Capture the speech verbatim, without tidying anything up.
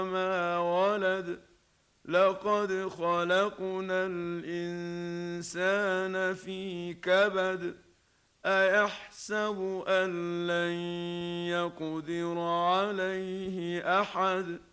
ما ولد لقد خلقنا الإنسان في كبد أيحسب أن لن يقدر عليه أحد